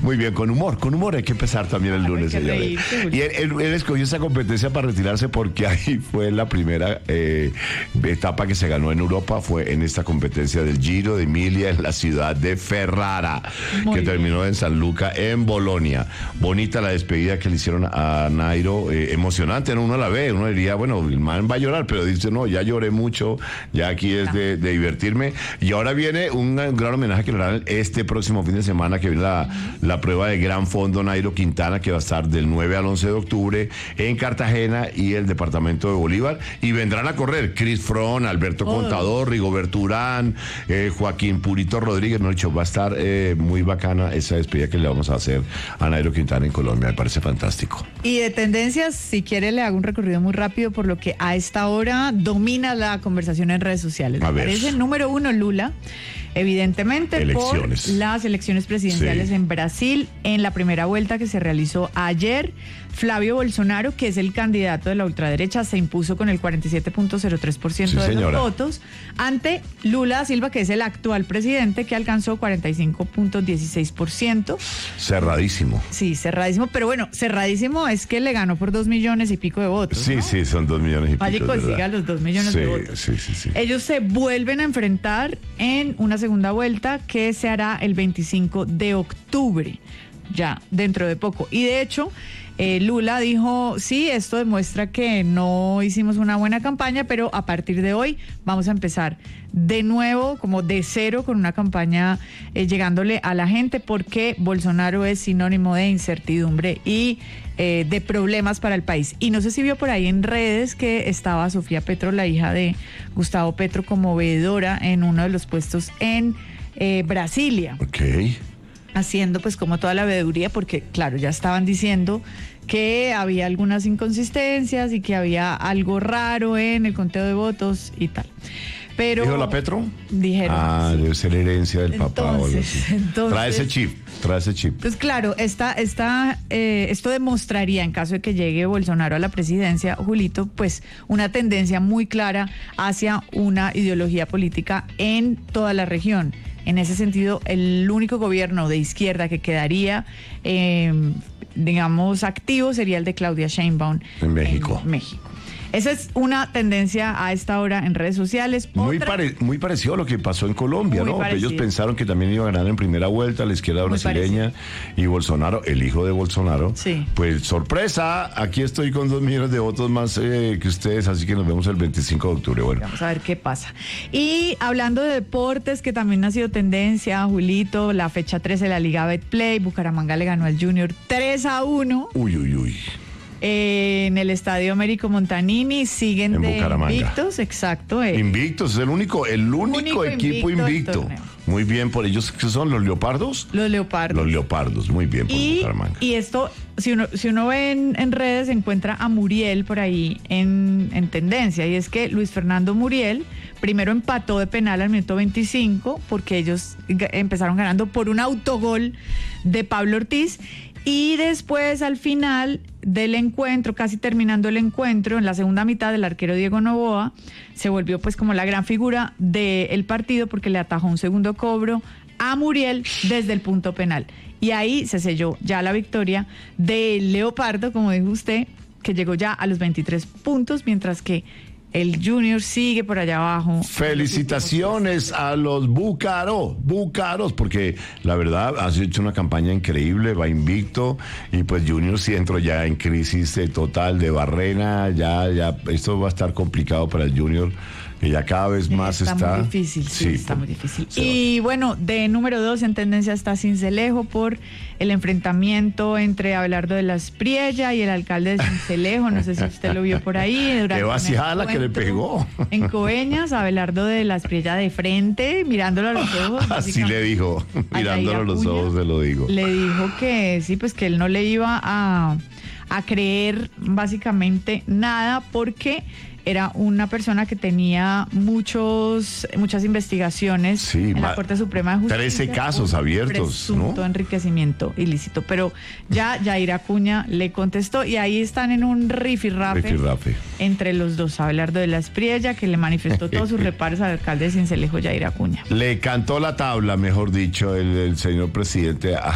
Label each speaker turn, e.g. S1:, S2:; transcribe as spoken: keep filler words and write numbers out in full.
S1: Muy bien, con humor, con humor hay que empezar también el lunes.
S2: Hay que
S1: Ella ve.
S2: reírse,
S1: Y él, él- él escogió esa competencia para retirarse porque ahí fue la primera eh, etapa que se ganó en Europa, fue en esta competencia del Giro de Emilia en la ciudad de Ferrara,
S2: Muy
S1: que
S2: bien.
S1: terminó en San Luca, en Bolonia. Bonita la despedida que le hicieron a Nairo, eh, emocionante, ¿no? Uno la ve, uno diría, bueno, el man va a llorar, pero dice, no, ya lloré mucho, ya aquí es de, de divertirme. Y ahora viene un gran homenaje que le harán este próximo fin de semana, que viene la, la prueba de Gran Fondo Nairo Quintana, que va a estar del nueve al once de octubre en Cartagena y el departamento de Bolívar. Y vendrán a correr Chris Froome, Alberto
S2: Oh.
S1: Contador, Rigoberto Urán, eh, Joaquín Purito Rodríguez. No, dicho, va a estar eh, muy bacana esa despedida que le vamos a hacer a Nairo Quintana en Colombia. Me parece fantástico.
S2: Y de tendencias, si quiere le hago un recorrido muy rápido por lo que a esta hora domina la conversación en redes sociales.
S1: A
S2: Me
S1: ver.
S2: parece número uno Lula, evidentemente
S1: Elecciones.
S2: por las elecciones presidenciales
S1: Sí.
S2: en Brasil en la primera vuelta que se realizó ayer. Flavio Bolsonaro, que es el candidato de la ultraderecha, se impuso con el cuarenta y siete punto cero tres por ciento
S1: Sí,
S2: de
S1: señora.
S2: los votos ante Lula da Silva, que es el actual presidente, que alcanzó cuarenta y cinco punto dieciséis por ciento.
S1: Cerradísimo.
S2: Sí, cerradísimo, pero bueno, cerradísimo es que le ganó por dos millones y pico de votos.
S1: Sí,
S2: ¿no?
S1: sí, son dos millones y pico.
S2: Vaya y
S1: es
S2: consiga
S1: verdad.
S2: los dos millones
S1: Sí,
S2: de votos.
S1: Sí, sí, sí.
S2: Ellos se vuelven a enfrentar en una segunda vuelta que se hará el veinticinco de octubre, ya dentro de poco. Y de hecho, eh, Lula dijo, sí, esto demuestra que no hicimos una buena campaña, pero a partir de hoy vamos a empezar de nuevo, como de cero, con una campaña eh, llegándole a la gente, porque Bolsonaro es sinónimo de incertidumbre y eh, de problemas para el país. Y no sé si vio por ahí en redes que estaba Sofía Petro, la hija de Gustavo Petro, como veedora en uno de los puestos en eh, Brasilia,
S1: Ok.
S2: haciendo pues como toda la veeduría, porque claro, ya estaban diciendo que había algunas inconsistencias y que había algo raro en el conteo de votos y tal. Pero
S1: ¿Dijo la Petro?
S2: dijeron,
S1: Ah,
S2: sí.
S1: debe ser herencia del papá o algo
S2: Entonces,
S1: así.
S2: entonces-
S1: Trae ese chip, trae ese chip.
S2: Pues claro, esta, esta, eh, esto demostraría, en caso de que llegue Bolsonaro a la presidencia, Julito, pues una tendencia muy clara hacia una ideología política en toda la región. En ese sentido, el único gobierno de izquierda que quedaría, eh, digamos, activo sería el de Claudia Sheinbaum
S1: En México.
S2: En México. Esa es una tendencia a esta hora en redes sociales.
S1: Muy,
S2: Otra-
S1: pare- muy parecido a lo que pasó en Colombia,
S2: Muy
S1: ¿no?
S2: parecido.
S1: Ellos pensaron que también iba a ganar en primera vuelta la izquierda
S2: Muy
S1: brasileña y Bolsonaro, el hijo de Bolsonaro.
S2: Sí.
S1: Pues sorpresa, aquí estoy con dos millones de votos más eh, que ustedes, así que nos vemos el veinticinco de octubre. Bueno,
S2: Vamos a ver qué pasa. Y hablando de deportes, que también ha sido tendencia, Julito, la fecha trece de la Liga Betplay, Bucaramanga le ganó al Junior tres a uno
S1: uy, uy, uy.
S2: eh, en el Estadio Américo Montanini. Siguen
S1: En
S2: de
S1: Bucaramanga.
S2: invictos, exacto. eh.
S1: Invictos, es el único, el único,
S2: Único
S1: equipo
S2: invicto del
S1: invicto.
S2: torneo.
S1: Muy bien por ellos, ¿qué son los leopardos?
S2: Los Leopardos.
S1: Los leopardos, muy bien por
S2: Y,
S1: Bucaramanga.
S2: y esto, si uno, si uno ve en, en redes, encuentra a Muriel por ahí en, en tendencia. Y es que Luis Fernando Muriel primero empató de penal al minuto veinticinco, porque ellos ga- empezaron ganando por un autogol de Pablo Ortiz. Y después, al final del encuentro, casi terminando el encuentro, en la segunda mitad, el arquero Diego Novoa se volvió pues como la gran figura del partido, porque le atajó un segundo cobro a Muriel desde el punto penal. Y ahí se selló ya la victoria del Leopardo, como dijo usted, que llegó ya a los veintitrés puntos, mientras que el Junior sigue por allá abajo.
S1: Felicitaciones a los Búcaros, Búcaros, porque la verdad has hecho una campaña increíble, va invicto, y pues Junior sí entró ya en crisis eh, total de Barrena, ya, ya, esto va a estar complicado para el Junior, que ya cada vez más está.
S2: Está muy difícil, sí, está
S1: pues,
S2: muy difícil.
S1: se va.
S2: Y bueno, de número dos en tendencia está Sincelejo por el enfrentamiento entre Abelardo de la Espriella y el alcalde de Sincelejo. No sé si usted lo vio por ahí. durante
S1: Qué
S2: un
S1: vaciada que le
S2: encuentro
S1: pegó.
S2: En Coveñas, Abelardo de la Espriella de frente, mirándolo a los ojos.
S1: Así le dijo,
S2: a
S1: mirándolo a
S2: Yair
S1: los
S2: Acuña,
S1: ojos se lo digo.
S2: Le dijo que sí, pues que él no le iba a, a creer básicamente nada, porque era una persona que tenía muchos muchas investigaciones
S1: Sí,
S2: en
S1: ma-
S2: la Corte Suprema de Justicia.
S1: trece casos
S2: por
S1: abiertos,
S2: presunto
S1: ¿no?
S2: enriquecimiento ilícito. Pero ya Yair Acuña le contestó, y ahí están en un rifirrafe
S1: Rifirrafe.
S2: entre los dos. Abelardo de la Espriella, que le manifestó todos sus reparos al alcalde de Sincelejo, Yair Acuña.
S1: Le cantó la tabla, mejor dicho, el, el señor presidente a